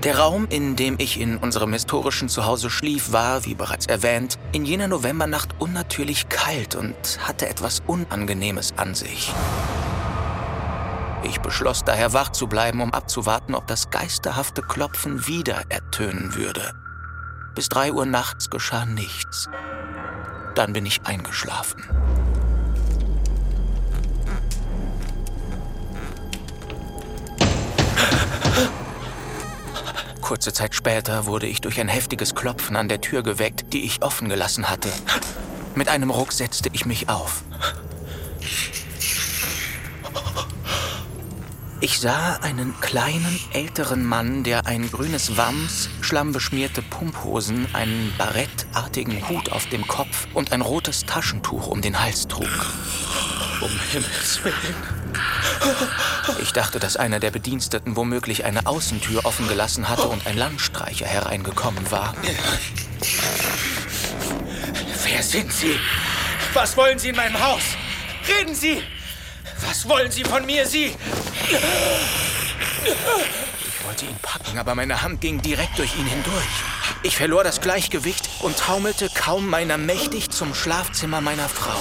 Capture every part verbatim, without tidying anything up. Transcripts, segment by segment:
Der Raum, in dem ich in unserem historischen Zuhause schlief, war, wie bereits erwähnt, in jener Novembernacht unnatürlich kalt und hatte etwas Unangenehmes an sich. Ich beschloss daher wach zu bleiben, um abzuwarten, ob das geisterhafte Klopfen wieder ertönen würde. Bis drei Uhr nachts geschah nichts. Dann bin ich eingeschlafen. Kurze Zeit später wurde ich durch ein heftiges Klopfen an der Tür geweckt, die ich offen gelassen hatte. Mit einem Ruck setzte ich mich auf. Ich sah einen kleinen, älteren Mann, der ein grünes Wams, schlammbeschmierte Pumphosen, einen barettartigen Hut auf dem Kopf und ein rotes Taschentuch um den Hals trug. Um Himmels Willen. Ich dachte, dass einer der Bediensteten womöglich eine Außentür offen gelassen hatte und ein Landstreicher hereingekommen war. Wer sind Sie? Was wollen Sie in meinem Haus? Reden Sie! Was wollen Sie von mir, Sie? Ich wollte ihn packen, aber meine Hand ging direkt durch ihn hindurch. Ich verlor das Gleichgewicht und taumelte kaum meiner mächtig zum Schlafzimmer meiner Frau.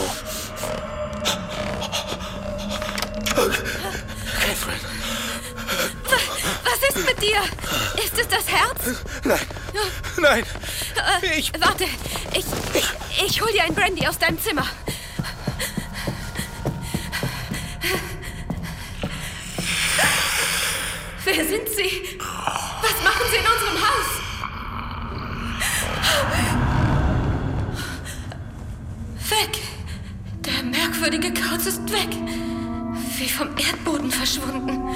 Catherine. Was ist mit dir? Ist es das Herz? Nein. Nein. Äh, Ich... Warte. Ich... Ich hol dir ein Brandy aus deinem Zimmer. Wer sind Sie? Was machen Sie in unserem Haus? Weg. Der merkwürdige Kauz ist weg. Wie vom Erdboden verschwunden.